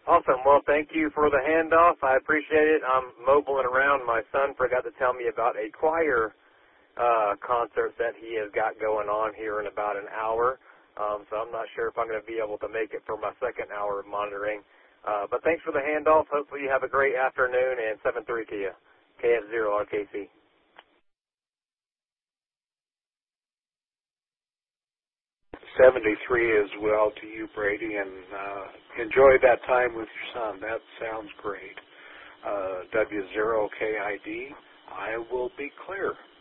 Awesome. Well, thank you for the handoff. I appreciate it. I'm mobiling around. My son forgot to tell me about a choir concert that he has got going on here in about an hour. So I'm not sure if I'm going to be able to make it for my second hour of monitoring. But thanks for the handoff. Hopefully you have a great afternoon, and 7-3 to you. KF0RKC. 73 as well to you, Brady, and enjoy that time with your son. That sounds great. W0KID, I will be clear.